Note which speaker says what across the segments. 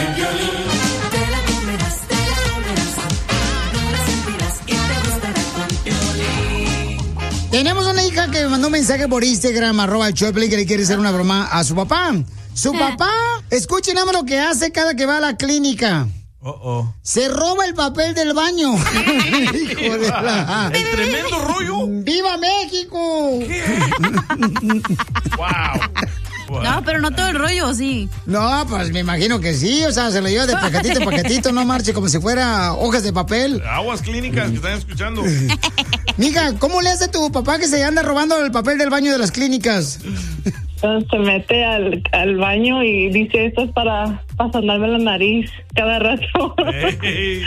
Speaker 1: Te la comerás, no la sentirás y te gustará con Piolín.
Speaker 2: Tenemos una hija que me mandó un mensaje por Instagram, @Choplin, que le quiere hacer una broma a su papá. Su papá, escuchen nada más lo que hace cada que va a la clínica. Se roba el papel del baño. Hijo de la...
Speaker 3: ¡El tremendo rollo!
Speaker 2: ¡Viva México!
Speaker 3: ¿Qué? ¡Wow!
Speaker 4: No, pero no todo el rollo, sí.
Speaker 2: No, pues me imagino que sí. O sea, se lo lleva de paquetito en paquetito, no marche como si fuera hojas de papel.
Speaker 3: Aguas clínicas que están escuchando.
Speaker 2: Mija, ¿cómo le hace tu papá que se anda robando el papel del baño de las clínicas?
Speaker 5: Se mete al baño y dice, esto es para sonarme la nariz cada rato.
Speaker 3: Hey.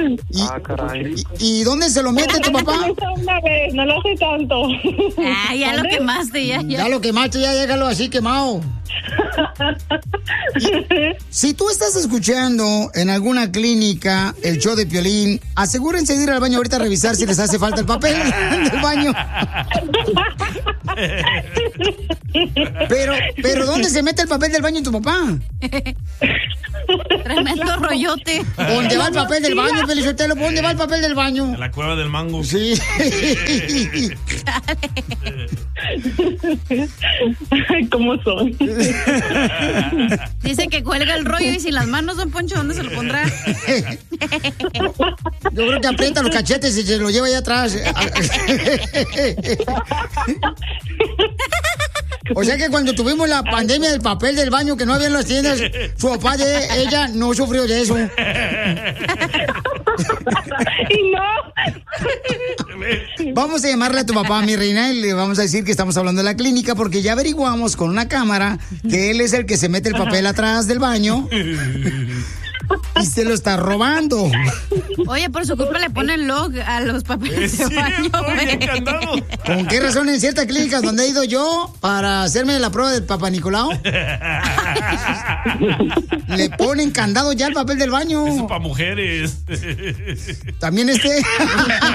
Speaker 2: ¿Y dónde se lo mete tu papá?
Speaker 5: Una vez, no lo hace tanto.
Speaker 4: Ah, ya lo quemaste,
Speaker 2: Ya lo quemaste, ya déjalo así quemado. Si tú estás escuchando en alguna clínica el show de Piolín, asegúrense de ir al baño ahorita a revisar si les hace falta el papel del baño. Pero ¿dónde se mete el papel del baño tu papá?
Speaker 4: Tremendo rollote.
Speaker 2: ¿Dónde va el papel del baño, Pelizotelo? ¿Dónde va el papel del baño?
Speaker 3: En la cueva del mango.
Speaker 2: Sí.
Speaker 5: ¿Cómo son?
Speaker 4: Dice que cuelga el rollo y si las manos, don Poncho, ¿dónde se lo pondrá?
Speaker 2: Yo creo que aprieta los cachetes y se lo lleva allá atrás. O sea que cuando tuvimos la pandemia del papel del baño que no había en las tiendas, su papá de ella no sufrió de eso.
Speaker 5: Y no.
Speaker 2: Vamos a llamarle a tu papá, mi reina, y le vamos a decir que estamos hablando de la clínica porque ya averiguamos con una cámara que él es el que se mete el papel atrás del baño y se lo está robando.
Speaker 4: Oye, por su culpa le ponen log a los papeles de baño.
Speaker 2: ¿Con qué razón en ciertas clínicas donde he ido yo para hacerme la prueba del Papá Nicolau le ponen candado ya al papel del baño?
Speaker 3: Eso para mujeres.
Speaker 2: También